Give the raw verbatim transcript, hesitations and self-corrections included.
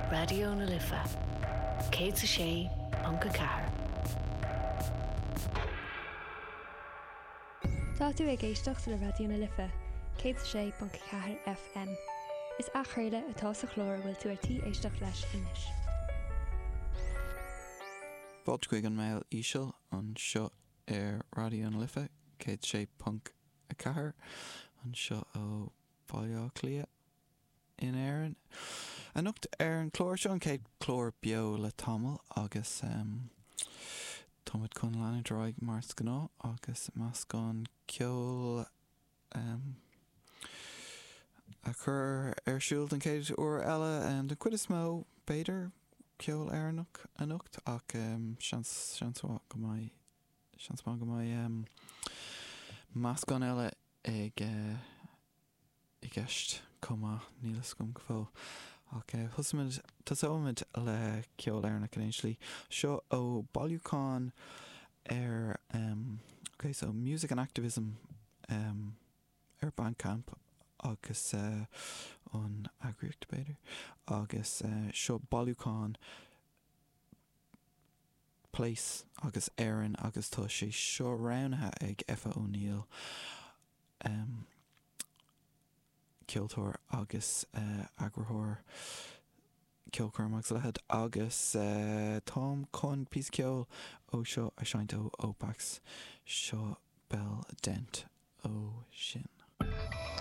Radio na Lifa. Cé sa sé panca ceathair. Tá tú ag éisteacht le Radio na Lifa. Cé sa sé panca ceathair F M. Is achréile atá sa chlór bhfuil tú ar tí éisteacht leis inis. Báilt chuig an mail íseal an seo ar Radio na Lifa. Cé sa sé panca ceathair an seo ó Báileo Clia in Éireann. Anocht ar an chlór seo an céad chlór beo le tamil agus um, Táid chun leanna droig mars gná agus mas gan ceol um, a chur ar siúil an céad uair eile an den cuid is mó beidir ceol ar anocht anocht ach um, seans seansá go mai seansá go mai um, mas gan eile ag uh, i gceist comá nílas gom go fó ach thusamid tasóimid le ceol ar na cnéislí seo ó Bailiúchán ar um, okay, so music and activism um, ar Bandcamp agus uh, an agriocht beidir agus uh, seo Bailiúchán place agus Éireann agus tá sé seo ránathe ag Aoife O'Neill um, ceoltóir agus uh, agrthóir ceolcurmach lehead agus uh, tám chun pís ceol ó seo a seint ó Opax seo bell dent ó sin.